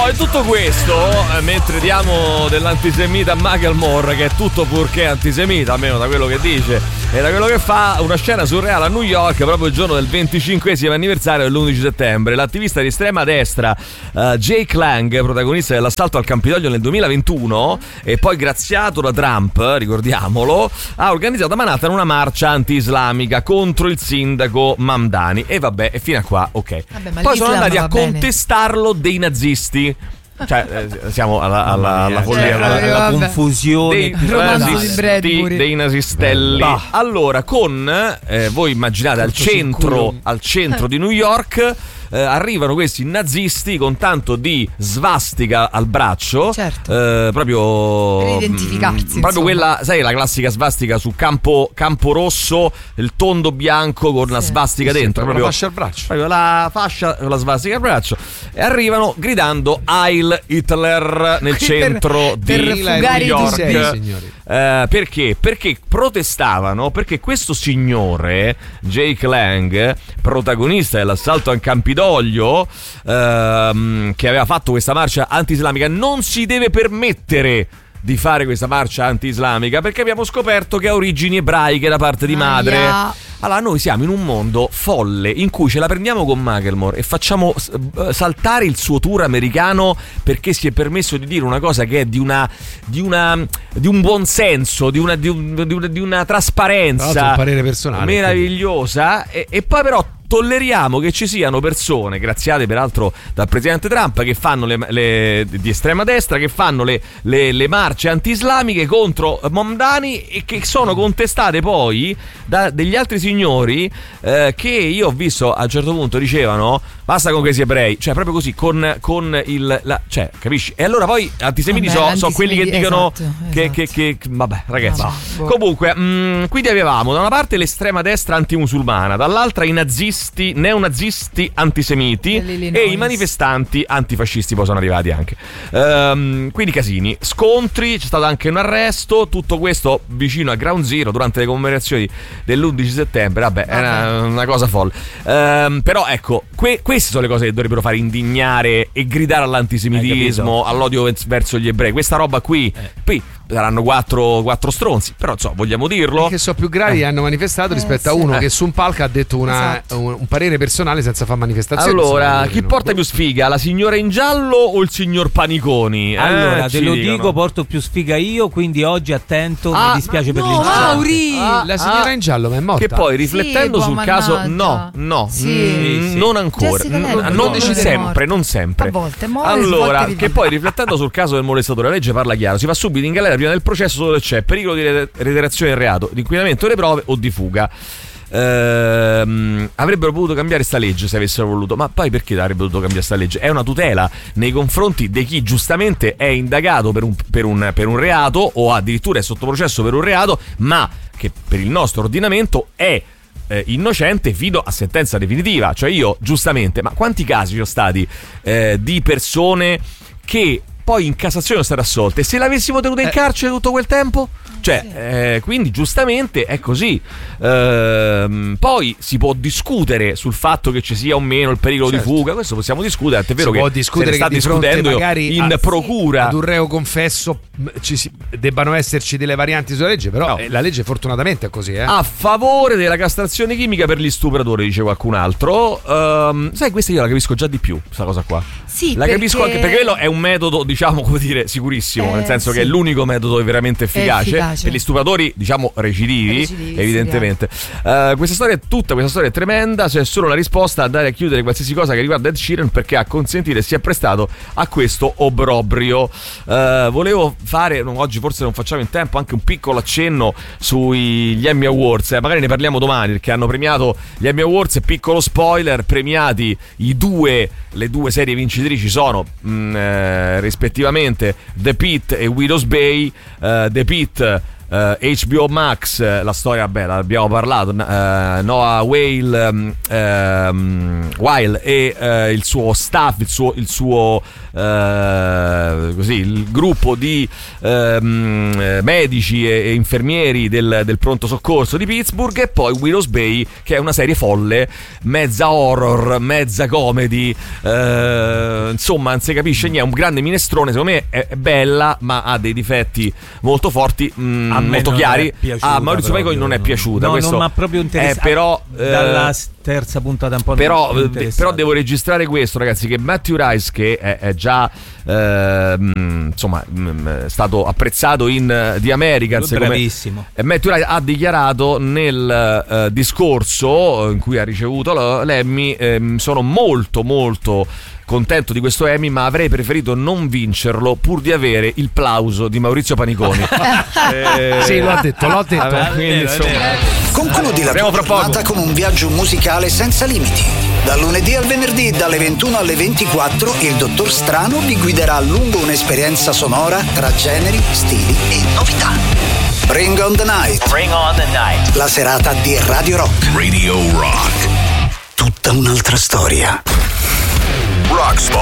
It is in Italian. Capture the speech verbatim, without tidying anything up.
e tutto questo eh, mentre diamo dell'antisemita a Macklemore, che è tutto purché antisemita, almeno da quello che dice e da quello che fa, una scena surreale a New York proprio il giorno del venticinquesimo anniversario dell'undici settembre. L'attivista di estrema destra uh, Jake Lang, protagonista dell'assalto al Campidoglio nel duemilaventuno e poi graziato da Trump, ricordiamolo, ha organizzato a Manhattan una marcia anti-islamica contro il sindaco Mamdani. E vabbè, e fino a qua ok. Vabbè, poi sono andati a bene. contestarlo dei nazisti. Cioè eh, siamo alla, alla, alla follia, alla, alla, alla confusione dei nazisti, dei nazistelli. Bah. Allora, con eh, voi immaginate al centro, al centro di New York eh, arrivano questi nazisti con tanto di svastica al braccio, certo. eh, proprio per identificarsi, mh, proprio quella, sai, la classica svastica su campo, campo rosso, il tondo bianco con sì. la svastica sì, dentro, sì, proprio la fascia al braccio, proprio la fascia con la svastica al braccio, e arrivano gridando Heil Hitler nel per, centro per di New York. Signori. Uh, perché? Perché protestavano, perché questo signore Jake Lang, protagonista dell'assalto al Campidoglio, uh, che aveva fatto questa marcia anti-islamica, non si deve permettere di fare questa marcia anti-islamica perché abbiamo scoperto che ha origini ebraiche da parte di madre. Ah, yeah. Allora noi siamo in un mondo folle in cui ce la prendiamo con Macklemore e facciamo saltare il suo tour americano perché si è permesso di dire una cosa che è di una di una di un buon senso, di una di, un, di, una, di una trasparenza un parere personale meravigliosa e, e poi però tolleriamo che ci siano persone, graziate peraltro dal presidente Trump, che fanno le, le di estrema destra, che fanno le, le, le marce anti-islamiche contro Mamdani e che sono contestate poi da degli altri signori eh, che io ho visto a un certo punto dicevano basta con questi ebrei, cioè proprio così con, con il la, cioè capisci? E allora poi antisemiti sono so quelli che dicono esatto, che, esatto. che, che vabbè ragazzi no, no. comunque mh, quindi avevamo da una parte l'estrema destra antimusulmana, dall'altra i nazisti neonazisti antisemiti e, e i manifestanti antifascisti poi sono arrivati anche. Um, quindi casini, scontri, c'è stato anche un arresto, tutto questo vicino a Ground Zero durante le commemorazioni dell'undici settembre. Vabbè, è una, una cosa folle. Um, però ecco, que- queste sono le cose che dovrebbero fare indignare e gridare all'antisemitismo, all'odio verso gli ebrei. Questa roba qui, eh. qui saranno quattro, quattro stronzi, però insomma, vogliamo dirlo. Che sono più gravi eh. hanno manifestato rispetto eh, a uno sì. che su un palco ha detto una, esatto. un, un parere personale senza fare manifestazioni. Allora, chi porta più sfiga, la signora in giallo o il signor Paniconi? Allora, eh, te lo dicono. dico, porto più sfiga io, quindi oggi attento, ah, mi dispiace per no, l'incidente. Mauri! Ah, la signora ah, in giallo ma è morta. Che poi riflettendo sì, sul caso, no, no, sì. mm, sì. non ancora, n- non, non sempre, non sempre. A volte muore, allora, volte che poi riflettendo sul caso del molestatore, la legge parla chiaro, si va subito in galera prima del processo dove c'è pericolo di reiterazione del reato, di inquinamento delle prove o di fuga. Ehm, avrebbero potuto cambiare sta legge se avessero voluto, ma poi perché avrebbero potuto cambiare sta legge? È una tutela nei confronti di chi giustamente è indagato per un, per un, per un reato o addirittura è sotto processo per un reato, ma che per il nostro ordinamento è eh, innocente fino a sentenza definitiva. Cioè io giustamente, ma quanti casi ci sono stati eh, di persone che poi in Cassazione sono state assolte, se l'avessimo tenuta in eh. carcere tutto quel tempo? Cioè, eh, quindi giustamente è così. Ehm, poi si può discutere sul fatto che ci sia o meno il pericolo certo. di fuga, questo possiamo discutere, è vero si che può discutere se ne sta che discutendo magari in a, procura ad un reo confesso ci si, debbano esserci delle varianti sulla legge, però no. eh, la legge fortunatamente è così. Eh. A favore della castrazione chimica per gli stupratori, dice qualcun altro. Ehm, sai, questa io la capisco già di più, questa cosa qua. Sì, la perché... capisco anche perché quello è un metodo, diciamo, come dire, sicurissimo, eh, nel senso sì. che è l'unico metodo veramente efficace, efficace per gli stupratori, diciamo, recidivi, recidivi evidentemente. Sì, uh, questa storia è tutta, questa storia è tremenda, c'è solo la risposta a dare a chiudere qualsiasi cosa che riguarda Ed Sheeran, perché ha consentito e si è prestato a questo obbrobrio. Uh, volevo fare, no, oggi forse non facciamo in tempo, anche un piccolo accenno sugli Emmy Awards, eh, magari ne parliamo domani, perché hanno premiato gli Emmy Awards, e piccolo spoiler, premiati i due, le due serie vincitrici sono mh, eh, rispettivamente The Pitt e Widow's Bay. uh, The Pitt Uh, H B O Max, la storia, beh, l'abbiamo parlato, uh, Noah Whale, um, um, Weil e uh, il suo staff, il suo, il suo uh, così, il gruppo di um, medici e, e infermieri del, del pronto soccorso di Pittsburgh, e poi Widow's Bay, che è una serie folle, mezza horror, mezza comedy, uh, insomma non si capisce niente, un grande minestrone, secondo me è, è bella ma ha dei difetti molto forti, mh, molto chiari. A Maurizio Paniconi non è piaciuta, no, questo non mi ha proprio interessato, eh, però dalla eh, terza puntata un po' però, eh, però devo registrare questo, ragazzi, che Matthew Rice, che è, è già eh, insomma mh, stato apprezzato in uh, The Americans, bravissimo, come, Matthew Rice ha dichiarato nel uh, discorso in cui ha ricevuto l'Emmy, eh, sono molto molto contento di questo Emmy, ma avrei preferito non vincerlo pur di avere il plauso di Maurizio Paniconi. eh, sì, l'ho detto, l'ho detto. Vabbè, quindi, insomma, concludi la tua giornata con un viaggio musicale senza limiti. Dal lunedì al venerdì, dalle ventuno alle ventiquattro, il Dottor Strano vi guiderà lungo un'esperienza sonora tra generi, stili e novità. Bring on the night. Bring on the night. La serata di Radio Rock. Radio Rock. Tutta un'altra storia. Rock Spot.